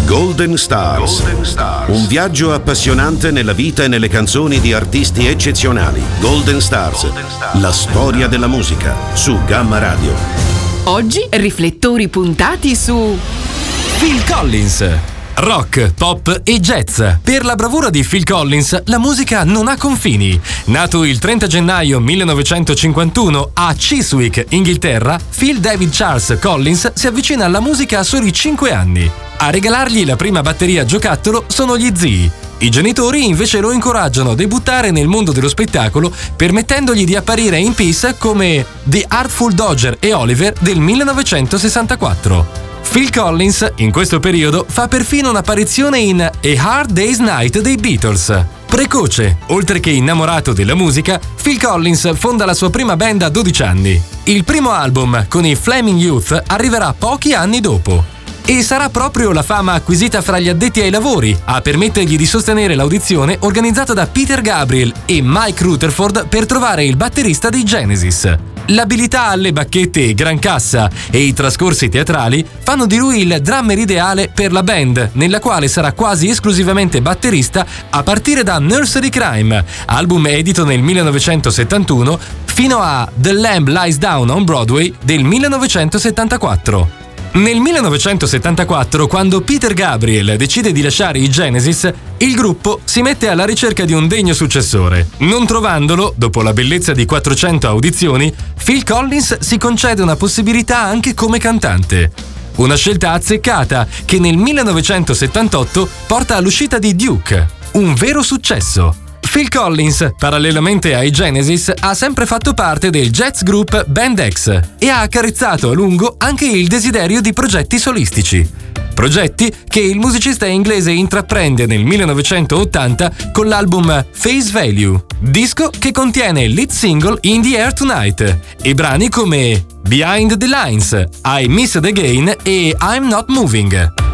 Golden Stars. Un viaggio appassionante nella vita e nelle canzoni di artisti eccezionali. Golden Stars. La storia della musica su Gamma Radio. Oggi riflettori puntati su Phil Collins. Rock, pop e jazz. Per la bravura di Phil Collins, la musica non ha confini. Nato il 30 gennaio 1951 a Chiswick, Inghilterra, Phil David Charles Collins si avvicina alla musica a soli 5 anni. A regalargli la prima batteria a giocattolo sono gli zii. I genitori invece lo incoraggiano a debuttare nel mondo dello spettacolo, permettendogli di apparire in Peace come The Artful Dodger e Oliver del 1964. Phil Collins, in questo periodo, fa perfino un'apparizione in A Hard Day's Night dei Beatles. Precoce, oltre che innamorato della musica, Phil Collins fonda la sua prima band a 12 anni. Il primo album, con i Flaming Youth, arriverà pochi anni dopo. E sarà proprio la fama acquisita fra gli addetti ai lavori a permettergli di sostenere l'audizione organizzata da Peter Gabriel e Mike Rutherford per trovare il batterista dei Genesis. L'abilità alle bacchette e gran cassa e i trascorsi teatrali fanno di lui il drummer ideale per la band, nella quale sarà quasi esclusivamente batterista a partire da Nursery Crime, album edito nel 1971, fino a The Lamb Lies Down on Broadway del 1974. Nel 1974, quando Peter Gabriel decide di lasciare i Genesis, il gruppo si mette alla ricerca di un degno successore. Non trovandolo, dopo la bellezza di 400 audizioni, Phil Collins si concede una possibilità anche come cantante. Una scelta azzeccata che nel 1978 porta all'uscita di Duke, un vero successo. Phil Collins, parallelamente ai Genesis, ha sempre fatto parte del jazz group Band X e ha accarezzato a lungo anche il desiderio di progetti solistici. Progetti che il musicista inglese intraprende nel 1980 con l'album Face Value, disco che contiene il lead single In the Air Tonight e brani come Behind the Lines, I Miss It Again e I'm Not Moving.